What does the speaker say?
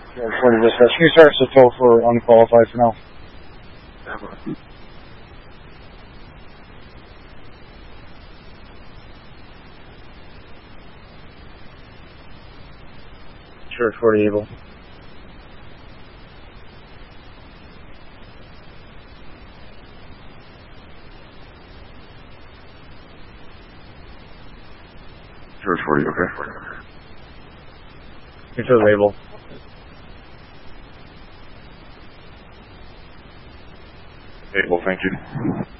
For the dispatch, can you start us a tow for unqualified for now? Sure, 40 able. Sure, 40, okay. Into the label. Able, thank you.